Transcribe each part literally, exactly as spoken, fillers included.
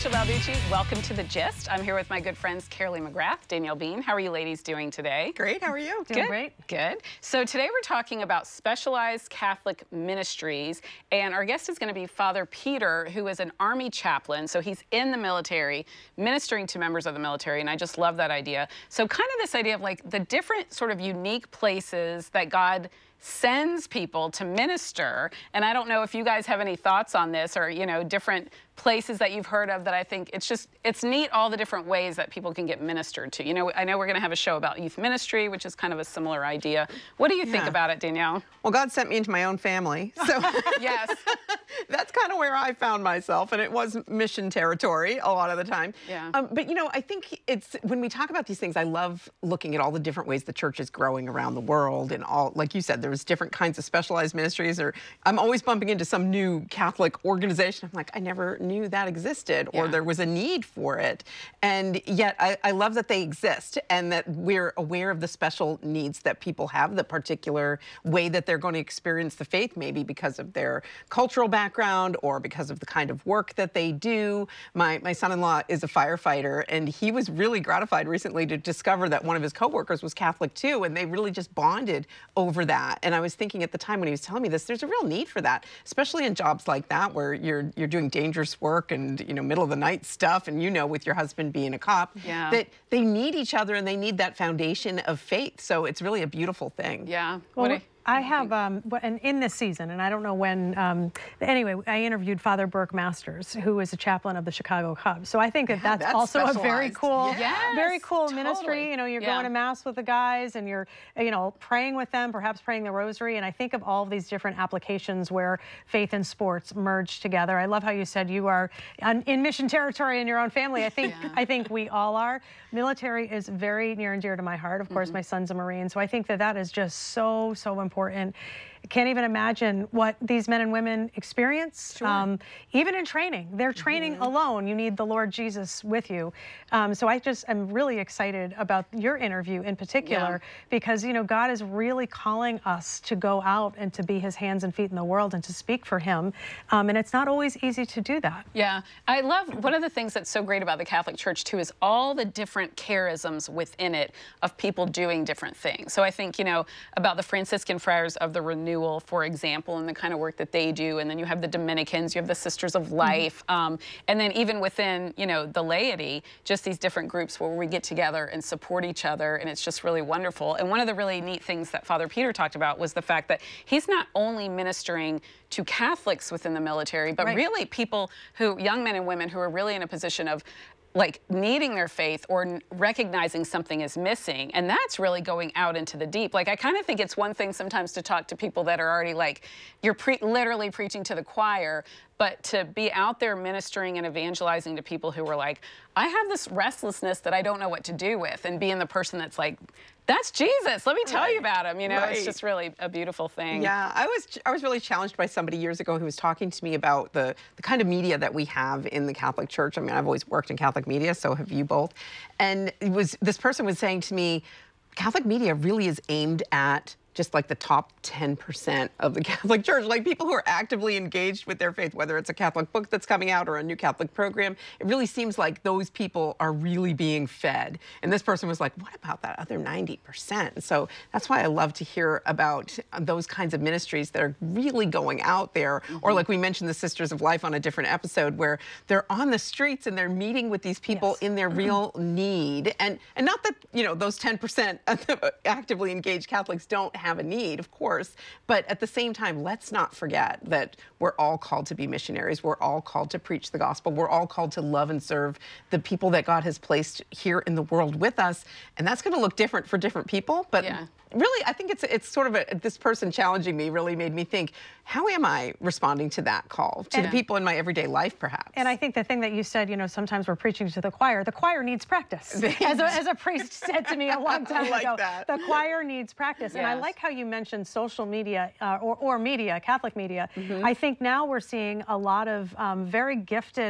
Rachel Balducci. Welcome to The Gist. I'm here with my good friends Carolee McGrath, Danielle Bean. How are you ladies doing today? Great. How are you? Good. Doing great. Good. So today we're talking about specialized Catholic ministries, and our guest is going to be Father Peter, who is an Army chaplain. So he's in the military, ministering to members of the military, and I just love that idea. So kind of this idea of like the different sort of unique places that God sends people to minister. And I don't know if you guys have any thoughts on this, or, you know, different places that you've heard of that I think it's just, it's neat all the different ways that people can get ministered to. You know, I know we're going to have a show about youth ministry, which is kind of a similar idea. What do you think Yeah. about it, Danielle? Well, God sent me into my own family, so Yes. that's kind of where I found myself, and it was mission territory a lot of the time. Yeah. Um, but, you know, I think it's, when we talk about these things, I love looking at all the different ways the church is growing around the world, and all, like you said, there's different kinds of specialized ministries, or I'm always bumping into some new Catholic organization. I'm like, I never knew that existed, or Yeah. there was a need for it. And yet I, I love that they exist, and that we're aware of the special needs that people have, the particular way that they're going to experience the faith, maybe because of their cultural background or because of the kind of work that they do. My, my son-in-law is a firefighter, and he was really gratified recently to discover that one of his coworkers was Catholic too, and they really just bonded over that. And I was thinking at the time when he was telling me this, there's a real need for that, especially in jobs like that where you're you're doing dangerous work and, you know, middle of the night stuff, and, you know, with your husband being a cop, Yeah. that they need each other and they need that foundation of faith. So it's really a beautiful thing. Yeah. Well, What do you- I have, um, w- and in this season, and I don't know when, um, anyway, I interviewed Father Burke Masters, who is a chaplain of the Chicago Cubs. So I think that Yeah, that's, that's also a very specialized. cool, Yes, very cool totally. ministry. You know, you're Yeah. going to mass with the guys and you're, you know, praying with them, perhaps praying the rosary. And I think of all of these different applications where faith and sports merge together. I love how you said you are on, in mission territory in your own family. I think, Yeah. I think we all are. Military is very near and dear to my heart. Of course, my son's a Marine. So I think that that is just so, so important. I can't even imagine what these men and women experience, um, even in training. They're training Mm-hmm. alone. You need the Lord Jesus with you. Um, so I just am really excited about your interview in particular, Yeah. because, you know, God is really calling us to go out and to be his hands and feet in the world and to speak for him. Um, and it's not always easy to do that. Yeah, I love, one of the things that's so great about the Catholic Church too is all the different charisms within it of people doing different things. So I think, you know, about the Franciscan Friars of the Renewal, for example, and the kind of work that they do, and then you have the Dominicans, you have the Sisters of Life, mm-hmm. um, and then even within, you know, the laity, just these different groups where we get together and support each other, and it's just really wonderful. And one of the really neat things that Father Peter talked about was the fact that he's not only ministering to Catholics within the military, but Right. really people who, young men and women who are really in a position of like needing their faith or n- recognizing something is missing. And that's really going out into the deep. Like, I kind of think it's one thing sometimes to talk to people that are already like, you're pre literally preaching to the choir, but to be out there ministering and evangelizing to people who are like, I have this restlessness that I don't know what to do with, and being the person that's like, that's Jesus, let me tell you about him. You know, it's Right. just really a beautiful thing. Yeah, I was I was really challenged by somebody years ago who was talking to me about the, the kind of media that we have in the Catholic Church. I mean, I've always worked in Catholic media, so have you both. And it was this person was saying to me, Catholic media really is aimed at just like the top ten percent of the Catholic Church, like people who are actively engaged with their faith, whether it's a Catholic book that's coming out or a new Catholic program. It really seems like those people are really being fed. And this person was like, what about that other ninety percent? So that's why I love to hear about those kinds of ministries that are really going out there. Mm-hmm. Or like we mentioned the Sisters of Life on a different episode, where they're on the streets and they're meeting with these people Yes. in their real need. And, and not that, you know, those ten percent actively engaged Catholics don't have have a need, of course, but at the same time, let's not forget that we're all called to be missionaries. We're all called to preach the gospel. We're all called to love and serve the people that God has placed here in the world with us. And that's going to look different for different people. But Yeah. really, I think it's it's sort of a, this person challenging me really made me think, how am I responding to that call, to And- the people in my everyday life, perhaps? And I think the thing that you said, you know, sometimes we're preaching to the choir. The choir needs practice. As a, as a priest said to me a long time I like ago, that. the choir needs practice. And I Yes. like how you mentioned social media uh, or, or media, Catholic media. Mm-hmm. I think now we're seeing a lot of um, very gifted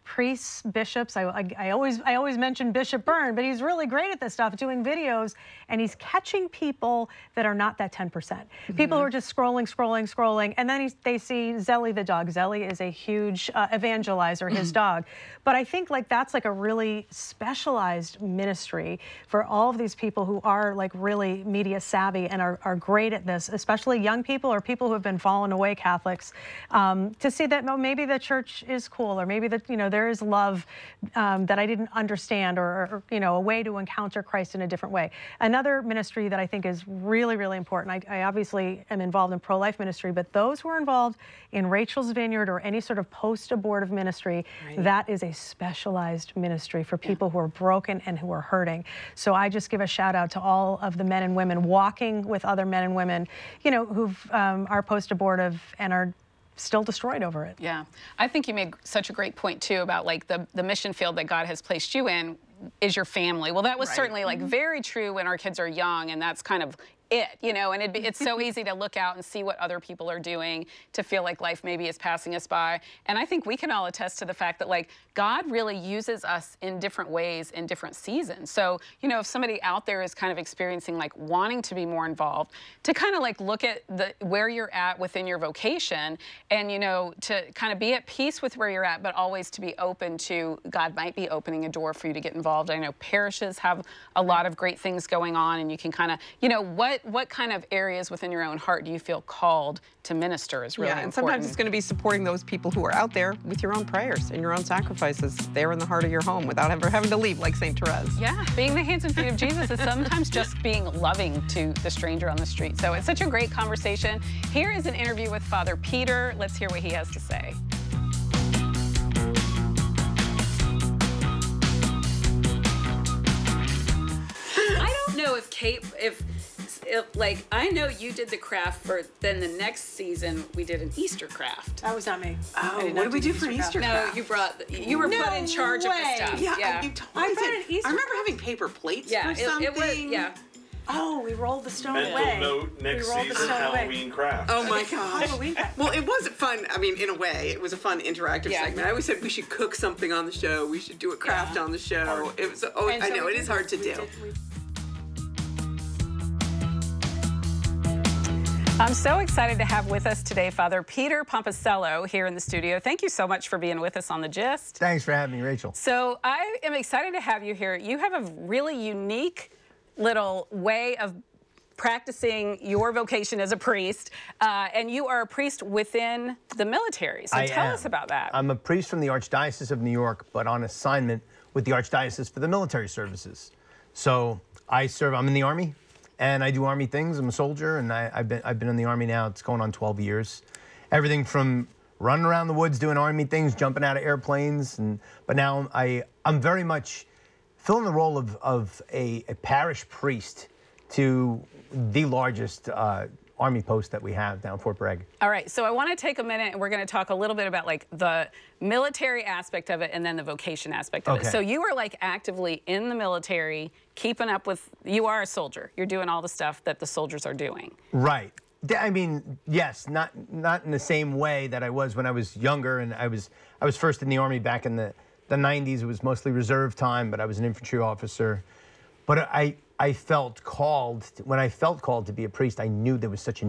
priests, bishops. I, I, I always I always mention Bishop Byrne, but he's really great at this stuff, doing videos, and he's catching people that are not that ten percent. Mm-hmm. People who are just scrolling, scrolling, scrolling, and then he's, they see Zelly the dog. Zelly is a huge uh, evangelizer, his dog. But I think like that's like a really specialized ministry for all of these people who are like really media savvy and are, are great at this, especially young people or people who have been fallen away Catholics, um, to see that well, maybe the church is cool, or maybe that, you know, there is love um, that I didn't understand, or, or, you know, a way to encounter Christ in a different way. Another ministry that I think is really, really important, I, I obviously am involved in pro-life ministry, but those who are involved in Rachel's Vineyard or any sort of post-abortive ministry, right. that is a specialized ministry for people yeah. who are broken and who are hurting. So I just give a shout out to all of the men and women walking with other men and women, you know, who um, are post-abortive and are still destroyed over it. Yeah, I think you made such a great point too about like the, the mission field that God has placed you in is your family. Well, that was right. certainly like very true when our kids are young, and that's kind of it, you know, and it'd be, it's so easy to look out and see what other people are doing, to feel like life maybe is passing us by. And I think we can all attest to the fact that like God really uses us in different ways in different seasons. So, you know, if somebody out there is kind of experiencing like wanting to be more involved, to kind of like look at the where you're at within your vocation, and, you know, to kind of be at peace with where you're at, but always to be open to God might be opening a door for you to get involved. I know parishes have a lot of great things going on, and you can kind of, you know, what what kind of areas within your own heart do you feel called to minister is really yeah, and important. sometimes it's going to be supporting those people who are out there with your own prayers and your own sacrifices there in the heart of your home without ever having to leave, like Saint Therese. Yeah, being the hands and feet of Jesus is sometimes just being loving to the stranger on the street. So it's such a great conversation. Here is an interview with Father Peter. Let's hear what he has to say. I don't know if Kate, if If, like, I know you did the craft for, then the next season we did an Easter craft. That was not me. Oh, what did we do for an Easter craft? No, you brought, you were no put in charge way. of the stuff. Yeah, yeah. you totally I brought did. an Easter I remember having paper plates yeah, for it, something. it was, yeah. Oh, we rolled the stone Mental away. note, next we rolled the season, stone Halloween away. craft. Oh my gosh. Halloween craft. Well, it was fun. I mean, in a way, it was a fun interactive Yeah. segment. I always said we should cook something on the show. We should do a craft Yeah. on the show. Hard. It was. Oh, And I so know we it did- is hard to we do. did- we- I'm so excited to have with us today Father Peter Pomposello here in the studio. Thank you so much for being with us on The Gist. Thanks for having me, Rachel. So I am excited to have you here. You have a really unique little way of practicing your vocation as a priest, uh, and you are a priest within the military. So I tell am. us about that. I'm a priest from the Archdiocese of New York, but on assignment with the Archdiocese for the military services. So I serve, I'm in the Army, and I do Army things. I'm a soldier, and I, I've been I've been in the Army now, it's going on twelve years. Everything from running around the woods doing Army things, jumping out of airplanes, and but now I, I'm very much filling the role of, of a, a parish priest to the largest uh, Army post that we have down Fort Bragg. All right, so I want to take a minute and we're going to talk a little bit about like the military aspect of it and then the vocation aspect of Okay. it. So you are like actively in the military, keeping up with, you are a soldier. You're doing all the stuff that the soldiers are doing. Right. D- I mean, yes, not not in the same way that I was when I was younger, and I was I was first in the Army back in the, the nineties. It was mostly reserve time, but I was an infantry officer. But I I felt called, when I felt called to be a priest, I knew there was such a